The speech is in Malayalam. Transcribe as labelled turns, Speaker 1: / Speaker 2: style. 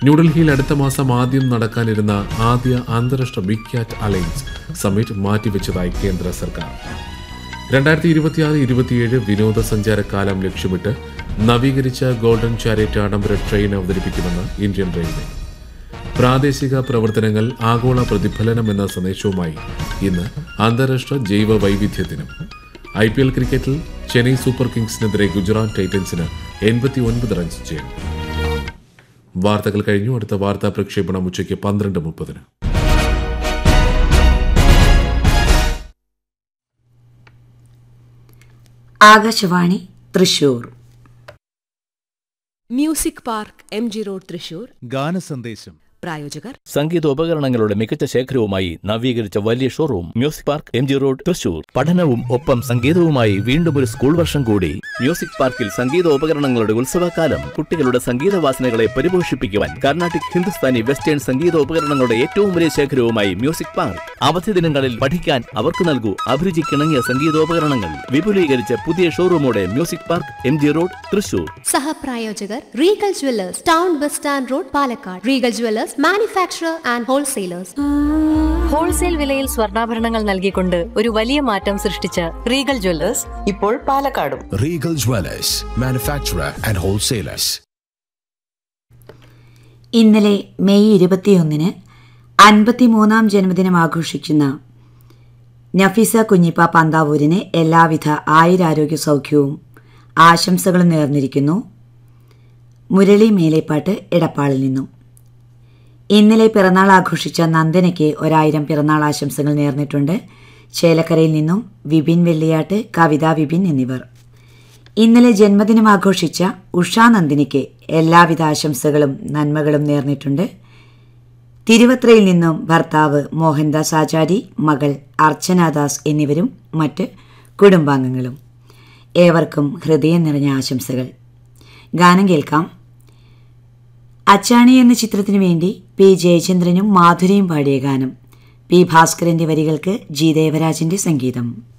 Speaker 1: ന്യൂഡൽഹിയിൽ അടുത്ത മാസം ആദ്യം നടക്കാനിരുന്ന ആദ്യ അന്താരാഷ്ട്ര ബിഗ് ക്യാറ്റ് അലയൻസ് സമ്മിറ്റ് മാറ്റിവെച്ചതായി കേന്ദ്ര സർക്കാർ. 2026-27 വിനോദസഞ്ചാരകാലം ലക്ഷ്യമിട്ട് നവീകരിച്ച ഗോൾഡൻ ചാരിയറ്റ് ആഡംബര ട്രെയിൻ അവതരിപ്പിക്കുമെന്ന് ഇന്ത്യൻ റെയിൽവേ. പ്രാദേശിക പ്രവർത്തനങ്ങൾ ആഗോള പ്രതിഫലനം എന്ന സന്ദേശവുമായി ഇന്ന് അന്താരാഷ്ട്ര ജൈവ വൈവിധ്യത്തിനും. IPL ക്രിക്കറ്റിൽ ചെന്നൈ സൂപ്പർ കിങ്സിനെതിരെ ഗുജറാത്ത് ടൈറ്റൻസിന് 89 റൺസ് ജയം. വാർത്തകൾ കഴിഞ്ഞു. അടുത്ത വാർത്താ പ്രക്ഷേപണം ഉച്ചയ്ക്ക് 12:30.
Speaker 2: Akashvani Thrissur.
Speaker 3: Music park MG road Thrissur.
Speaker 4: ഗാനസന്ദേശം.
Speaker 3: പ്രായോജകർ
Speaker 5: സംഗീതോപകരണങ്ങളുടെ മികച്ച ശേഖരവുമായി നവീകരിച്ച വലിയ showroom music park MG road Thrissur. പഠനവും ഒപ്പം സംഗീതവുമായി വീണ്ടും ഒരു സ്കൂൾ വർഷം കൂടി. മ്യൂസിക് പാർക്കിൽ സംഗീതോപകരണങ്ങളുടെ ഉത്സവകാലം. കുട്ടികളുടെ സംഗീത വാസനകളെ പരിപോഷിപ്പിക്കുവാൻ കർണാട്ടിക്, ഹിന്ദുസ്ഥാനി, വെസ്റ്റേൺ സംഗീതോപകരണങ്ങളുടെ ഏറ്റവും വലിയ ശേഖരവുമായി മ്യൂസിക് പാർക്ക്. അവധി ദിനങ്ങളിൽ പഠിക്കാൻ അവർക്ക് നൽകൂ അഭിരുചിക്കിണങ്ങിയ സംഗീതോപകരണങ്ങൾ. വിപുലീകരിച്ച പുതിയ ഷോറൂമോടെ music park MG road Thrissur.
Speaker 6: സഹപ്രായോജകർ Regal Jewellers, town bus stand road, Palakkad. Regal Jewellers manufacturer and wholesalers.
Speaker 7: Wholesale വിലയിൽ സ്വർണ്ണാഭരണങ്ങൾ നൽകിക്കൊണ്ട് ഒരു വലിയ മാറ്റം സൃഷ്ടിച്ച റീഗൽ ജ്വല്ലേഴ്സ് ഇപ്പോൾ പാലക്കാടും.
Speaker 8: Regal Jewellers, manufacturer and wholesalers.
Speaker 2: ഇന്നലെ മെയ് 21 53-ാം ജന്മദിനം ആഘോഷിക്കുന്ന നഫീസ കുഞ്ഞിപ്പ പന്താവൂരിന് എല്ലാവിധ ആയുരാരോഗ്യ സൗഖ്യവും ആശംസകളും നേർന്നിരിക്കുന്നു. മുരളി മേലേപ്പാട്ട് എടപ്പാളിൽ നിന്നും. ഇന്നലെ പിറന്നാൾ ആഘോഷിച്ച നന്ദനയ്ക്ക് 1000 പിറന്നാൾ ആശംസകൾ നേർന്നിട്ടുണ്ട്. ചേലക്കരയിൽ നിന്നും വിപിൻ വെള്ളിയാട്ട്, കവിത വിപിൻ എന്നിവർ. ഇന്നലെ ജന്മദിനം ആഘോഷിച്ച ഉഷാ നന്ദിനിക്ക് എല്ലാവിധ ആശംസകളും നന്മകളും നേർന്നിട്ടുണ്ട്. തിരുവത്രയിൽ നിന്നും ഭർത്താവ് മോഹൻദാസ് ആചാരി, മകൾ അർച്ചനാദാസ് എന്നിവരും മറ്റ് കുടുംബാംഗങ്ങളും. ഏവർക്കും ഹൃദയം നിറഞ്ഞ ആശംസകൾ. ഗാനം കേൾക്കാം. അച്ചാണി എന്ന ചിത്രത്തിനു വേണ്ടി P. ജയചന്ദ്രനും മാധുരിയും പാടിയ ഗാനം. P. ഭാസ്കരന്റെ വരികൾക്ക് G. ദേവരാജന്റെ സംഗീതം.